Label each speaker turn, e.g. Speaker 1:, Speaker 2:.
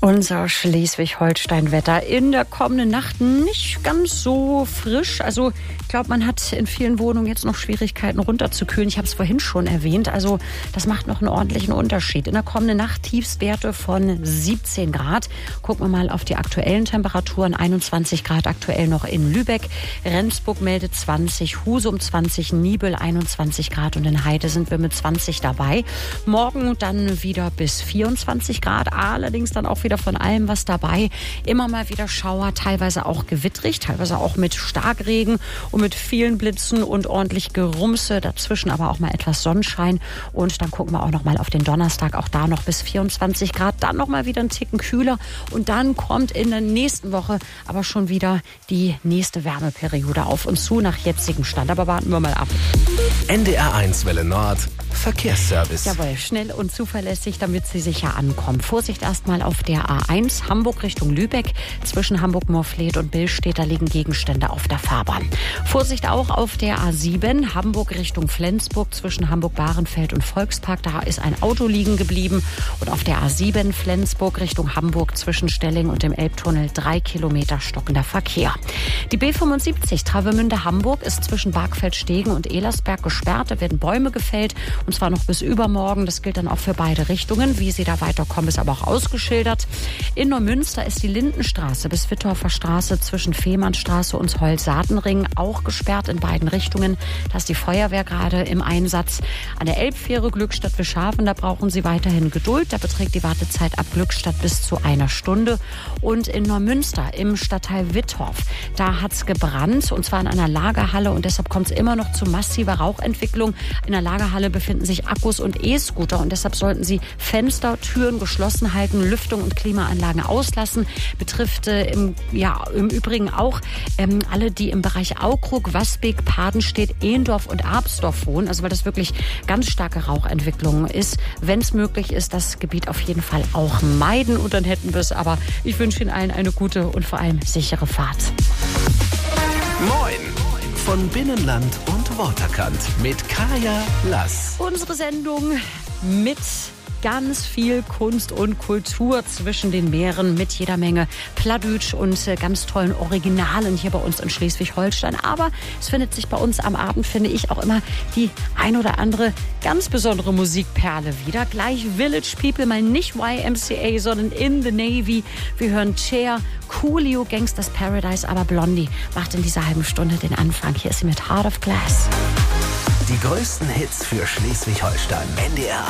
Speaker 1: Unser Schleswig-Holstein-Wetter in der kommenden Nacht nicht ganz so frisch. Also ich glaube, man hat in vielen Wohnungen jetzt noch Schwierigkeiten runterzukühlen. Ich habe es vorhin schon erwähnt. Also das macht noch einen ordentlichen Unterschied. In der kommenden Nacht Tiefstwerte von 17 Grad. Gucken wir mal auf die aktuellen Temperaturen. 21 Grad aktuell noch in Lübeck. Rendsburg meldet 20, Husum 20, Nibel 21 Grad und in Heide sind wir mit 20 dabei. Morgen dann wieder bis 24 Grad. Allerdings dann auch wieder von allem was dabei. Immer mal wieder Schauer, teilweise auch gewittrig, teilweise auch mit Starkregen und mit vielen Blitzen und ordentlich Gerumse. Dazwischen aber auch mal etwas Sonnenschein. Und dann gucken wir auch noch mal auf den Donnerstag. Auch da noch bis 24 Grad. Dann noch mal wieder ein Ticken kühler. Und dann kommt in der nächsten Woche aber schon wieder die nächste Wärmeperiode auf uns zu nach jetzigem Stand. Aber warten wir mal ab.
Speaker 2: NDR1 Welle Nord. Verkehrsservice.
Speaker 1: Jawohl, schnell und zuverlässig, damit Sie sicher ankommen. Vorsicht erstmal auf der A1 Hamburg Richtung Lübeck. Zwischen Hamburg-Morfleet und Billstedt, da liegen Gegenstände auf der Fahrbahn. Vorsicht auch auf der A7 Hamburg Richtung Flensburg. Zwischen Hamburg-Bahrenfeld und Volkspark, da ist ein Auto liegen geblieben. Und auf der A7 Flensburg Richtung Hamburg zwischen Stelling und dem Elbtunnel 3 Kilometer stockender Verkehr. Die B75 Travemünde-Hamburg ist zwischen Bargfeld-Stegen und Ehlersberg gesperrt. Da werden Bäume gefällt. Und zwar noch bis übermorgen. Das gilt dann auch für beide Richtungen. Wie Sie da weiterkommen, ist aber auch ausgeschildert. In Neumünster ist die Lindenstraße bis Wittorfer Straße zwischen Fehmarnstraße und Holz-Saatenring auch gesperrt in beiden Richtungen. Da ist die Feuerwehr gerade im Einsatz. An der Elbfähre Glückstadt-Wischhafen, da brauchen Sie weiterhin Geduld. Da beträgt die Wartezeit ab Glückstadt bis zu 1 Stunde. Und in Neumünster im Stadtteil Wittorf, da hat es gebrannt. Und zwar in einer Lagerhalle. Und deshalb kommt es immer noch zu massiver Rauchentwicklung. In der Lagerhalle befinden sich Akkus und E-Scooter und deshalb sollten Sie Fenster, Türen geschlossen halten, Lüftung und Klimaanlagen auslassen. Betrifft im Übrigen auch alle, die im Bereich Aukrug, Wasbeek, Padenstedt, Ehendorf und Arbsdorf wohnen. Also weil das wirklich ganz starke Rauchentwicklung ist. Wenn es möglich ist, das Gebiet auf jeden Fall auch meiden und dann hätten wir es. Aber ich wünsche Ihnen allen eine gute und vor allem sichere Fahrt.
Speaker 2: Moin! Von Binnenland und Waterkant mit Kaya Lass.
Speaker 1: Unsere Sendung mit ganz viel Kunst und Kultur zwischen den Meeren mit jeder Menge Plattdeutsch und ganz tollen Originalen hier bei uns in Schleswig-Holstein. Aber es findet sich bei uns am Abend, finde ich, auch immer die ein oder andere ganz besondere Musikperle wieder. Gleich Village People, mal nicht YMCA, sondern In the Navy. Wir hören Cher, Coolio, Gangsters Paradise, aber Blondie macht in dieser halben Stunde den Anfang. Hier ist sie mit Heart of Glass.
Speaker 2: Die größten Hits für Schleswig-Holstein. NDR